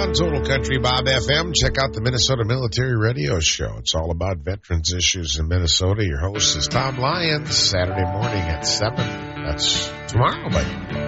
on Total Country Bob FM. Check out the Minnesota Military Radio Show. It's all about veterans issues in Minnesota. Your host is Tom Lyons, Saturday morning at 7. That's tomorrow, buddy.